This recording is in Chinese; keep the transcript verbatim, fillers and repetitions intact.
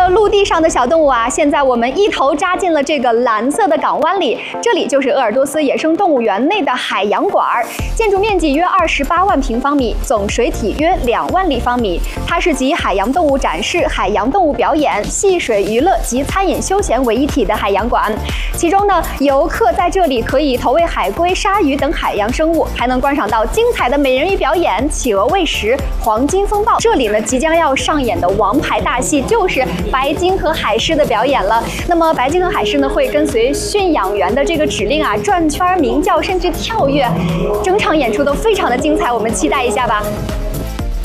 了陆地上的小动物啊，现在我们一头扎进了这个蓝色的港湾里。这里就是鄂尔多斯野生动物园内的海洋馆，建筑面积约二十八万平方米，总水体约两万立方米。它是集海洋动物展示、海洋动物表演、戏水娱乐及餐饮休闲为一体的海洋馆。其中呢，游客在这里可以投喂海龟、鲨鱼等海洋生物，还能观赏到精彩的美人鱼表演、企鹅喂食、黄金风暴。这里呢，即将要上演的王牌大戏就是白鲸和海狮的表演了。那么白鲸和海狮呢，会跟随驯养员的这个指令啊，转圈、鸣叫，甚至跳跃，整场演出都非常的精彩，我们期待一下吧。